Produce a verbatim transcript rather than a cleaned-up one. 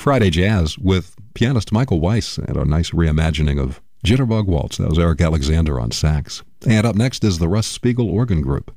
Friday Jazz with pianist Michael Weiss and a nice reimagining of Jitterbug Waltz. That was Eric Alexander on sax. And up next is the Russ Spiegel Organ Group.